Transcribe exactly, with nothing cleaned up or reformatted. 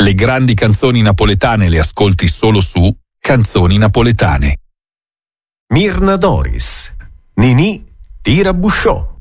Le grandi canzoni napoletane le ascolti solo su Canzoni Napoletane. Mirna Doris, Ninì Tirabusciò.